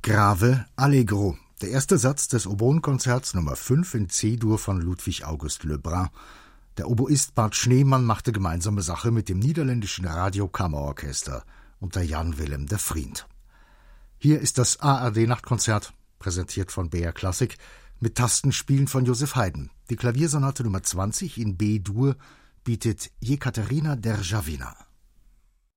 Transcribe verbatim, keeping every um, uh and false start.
Grave Allegro, der erste Satz des Oboenkonzerts Nummer fünf in C-Dur von Ludwig August Lebrun. Der Oboist Bart Schneemann machte gemeinsame Sache mit dem niederländischen Radiokammerorchester unter Jan Willem de Vriend. Hier ist das A R D-Nachtkonzert, präsentiert von B R Classic, mit Tastenspielen von Joseph Haydn. Die Klaviersonate Nummer zwanzig in B-Dur bietet Jekaterina Derjavina.